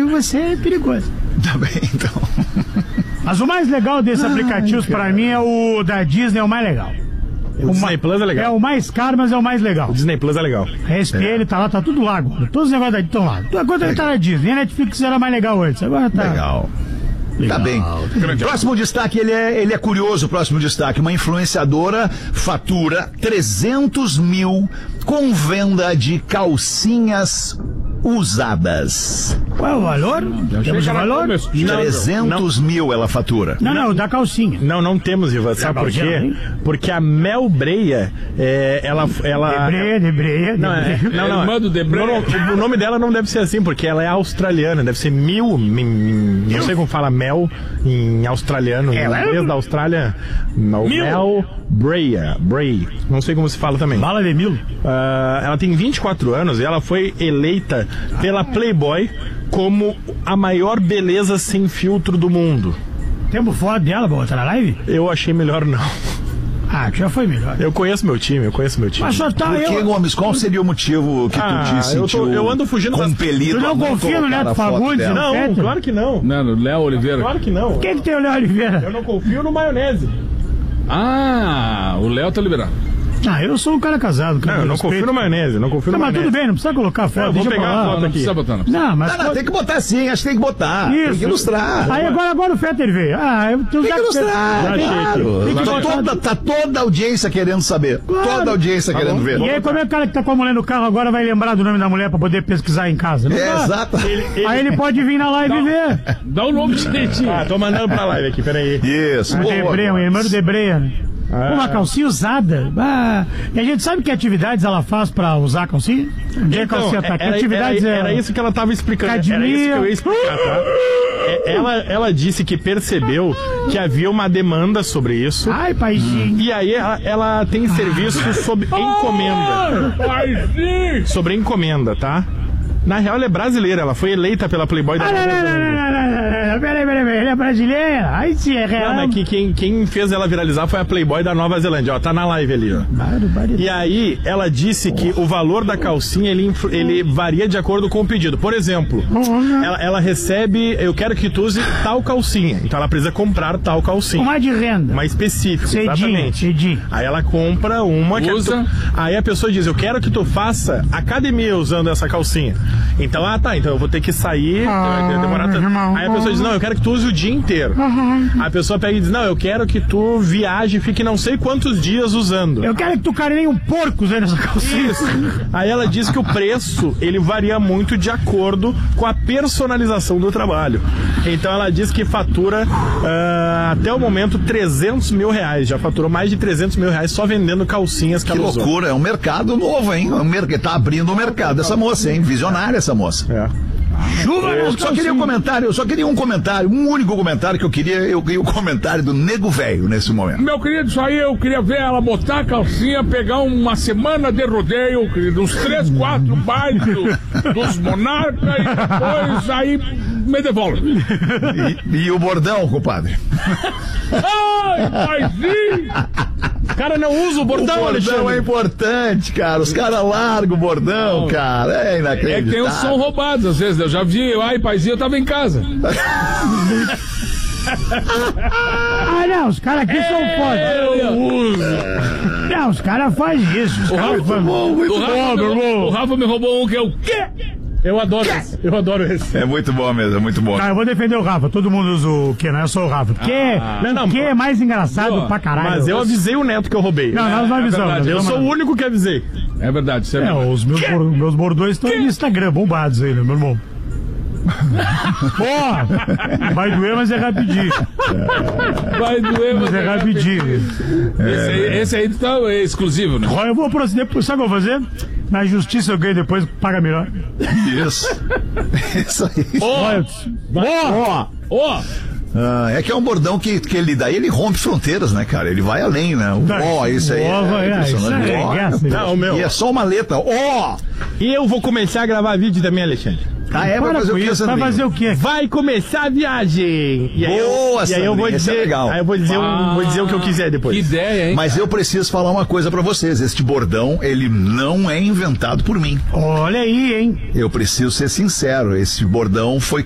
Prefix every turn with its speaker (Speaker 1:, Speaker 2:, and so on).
Speaker 1: você é perigoso.
Speaker 2: Tá bem, então.
Speaker 1: Mas o mais legal desses aplicativos pra mim é o da Disney, é o mais legal.
Speaker 3: O Disney Plus é legal.
Speaker 1: É o mais caro, mas é o mais legal.
Speaker 3: O Disney Plus é legal.
Speaker 1: A SPL tá lá, tá tudo lá agora. Todos os negócios da estão lá. Agora ele tá na Disney. A Netflix era mais legal antes. Agora tá.
Speaker 2: Legal. Tá bem. Próximo destaque, ele é curioso, o próximo destaque. Uma influenciadora fatura 300 mil com venda de calcinhas usadas.
Speaker 1: Qual é o valor? Temos o valor?
Speaker 2: 300 mil ela fatura.
Speaker 1: Não, da calcinha.
Speaker 3: Não temos, Ivan. Sabe por quê? Porque a Mel Breia, ela...
Speaker 1: Debreia.
Speaker 3: Não. O nome dela não deve ser assim, porque ela é australiana. Deve ser não sei como fala Mel em australiano. Em inglês da Austrália. Mel Breia. Não sei como se fala também.
Speaker 1: Bala de mil.
Speaker 3: Ela tem 24 anos e ela foi eleita pela Playboy como a maior beleza sem filtro do mundo.
Speaker 1: Temos foto dela pra botar na live?
Speaker 3: Eu achei melhor não.
Speaker 1: Que já foi melhor.
Speaker 3: Eu conheço meu time.
Speaker 1: Mas só tá
Speaker 2: Por que, Gomes? Qual seria o motivo que tu te sentiu
Speaker 3: eu ando fugindo
Speaker 2: compelido?
Speaker 1: Tu não confia no Neto Fagundes?
Speaker 3: Não, claro que não.
Speaker 4: Não, no Léo Oliveira.
Speaker 3: Claro que não.
Speaker 1: Quem que tem o Léo Oliveira?
Speaker 3: Eu não confio no maionese.
Speaker 4: O Léo tá liberado.
Speaker 1: Eu sou um cara casado.
Speaker 3: Não, eu não confio no maionese. Mas tudo bem, não precisa colocar a foto. Eu vou pegar a foto aqui.
Speaker 4: Não precisa botar,
Speaker 1: não. Mas
Speaker 2: tem que botar sim, acho que tem que botar. Isso. Tem que ilustrar.
Speaker 1: Aí agora o Fetter veio.
Speaker 2: Tem que ilustrar. Tá toda a audiência querendo saber. Claro. Toda a audiência querendo ver.
Speaker 1: E aí, como é o cara que tá com a mulher no carro agora vai lembrar do nome da mulher pra poder pesquisar em casa?
Speaker 2: Exato.
Speaker 1: Aí ele pode vir na live e ver.
Speaker 4: Dá o nome direitinho.
Speaker 3: Tô mandando pra live aqui, peraí.
Speaker 2: Isso.
Speaker 1: Debreia, o irmão do Debreia, né? Uma calcinha usada. E a gente sabe que atividades ela faz pra usar a calcinha? Onde a calcinha tá? Que atividades
Speaker 3: era isso que ela tava explicando.
Speaker 1: Academia.
Speaker 3: Era isso que eu ia explicar, tá? Ela disse que percebeu que havia uma demanda sobre isso.
Speaker 1: Ai, paizinho.
Speaker 3: E aí ela tem serviço sob encomenda.
Speaker 4: Paizinho!
Speaker 3: Sobre encomenda, tá? Na real, ela é brasileira, ela foi eleita pela Playboy da Nova Zelândia.
Speaker 1: Peraí, ela é brasileira? Aí sim, é real.
Speaker 3: Não, mas quem fez ela viralizar foi a Playboy da Nova Zelândia, ó, tá na live ali, ó. E aí, ela disse que o valor da calcinha, ele varia de acordo com o pedido. Por exemplo, ela recebe, eu quero que tu use tal calcinha, então ela precisa comprar tal calcinha.
Speaker 1: Uma de renda.
Speaker 3: Uma específica, exatamente.
Speaker 1: Cedinho.
Speaker 3: Aí ela compra uma que aí a pessoa diz, eu quero que tu faça academia usando essa calcinha. Então, então eu vou ter que sair, vai demorar tanto. Aí a pessoa diz, não, eu quero que tu use o dia inteiro. A pessoa pega e diz, não, eu quero que tu viaje e fique não sei quantos dias usando.
Speaker 1: Eu quero que tu carinhe um porco usando essa calcinha.
Speaker 3: Isso. Aí ela diz que o preço, ele varia muito de acordo com a personalização do trabalho. Então ela diz que fatura, até o momento, 300 mil reais. Já faturou mais de 300 mil reais só vendendo calcinhas que ela usou. Que
Speaker 2: loucura, é um mercado novo, hein? Tá abrindo o mercado essa moça, hein? Visionária essa moça.
Speaker 1: Chuva,
Speaker 2: eu só queria um comentário, um único comentário que eu queria o comentário do Nego Velho nesse momento.
Speaker 4: Meu querido, isso aí eu queria ver ela botar a calcinha, pegar uma semana de rodeio, querido, uns 3, 4 bailes dos monarcas e depois aí me devolve.
Speaker 2: E o bordão, compadre?
Speaker 4: Ai, paizinho!
Speaker 3: Cara, não usa o bordão, Alexandre.
Speaker 2: O bordão é importante, cara. Os caras largam o bordão, cara. É inacreditável.
Speaker 4: É que tem uns são roubados, às vezes. Eu já vi, paizinho, eu tava em casa.
Speaker 1: Não, os caras aqui são foda. Não, os caras fazem isso.
Speaker 2: Muito bom, meu irmão.
Speaker 4: O Rafa me roubou um que é o quê?
Speaker 3: Eu adoro esse.
Speaker 2: É muito bom mesmo, é muito bom.
Speaker 1: Não, eu vou defender o Rafa. Todo mundo usa o que, não é só o Rafa. Que é mais engraçado pra caralho.
Speaker 3: Mas eu avisei o Neto que eu roubei.
Speaker 1: Não, nós não avisamos.
Speaker 3: Eu sou o único que avisei.
Speaker 4: É verdade, isso é verdade.
Speaker 1: Os meus bordões estão no Instagram, bombados aí, né, meu irmão? Vai doer, mas é rapidinho.
Speaker 4: Vai doer, mas
Speaker 1: é rapidinho.
Speaker 4: Esse aí tá exclusivo, né?
Speaker 1: Eu vou proceder, sabe o que eu vou fazer? Na justiça eu ganho depois, paga melhor.
Speaker 2: Isso aí. É que é um bordão que ele daí ele rompe fronteiras, né, cara? Ele vai além, né? Isso aí E é só uma letra.
Speaker 3: E eu vou começar a gravar vídeo também, Alexandre.
Speaker 2: Vai fazer o quê, Sandrinho?
Speaker 1: Vai fazer o quê?
Speaker 3: Vai começar a viagem. E aí eu vou dizer,
Speaker 2: legal.
Speaker 3: Aí eu vou dizer o que eu quiser depois.
Speaker 4: Que ideia, hein?
Speaker 2: Mas eu preciso falar uma coisa pra vocês. Este bordão, ele não é inventado por mim.
Speaker 1: Olha aí, hein?
Speaker 2: Eu preciso ser sincero. Esse bordão foi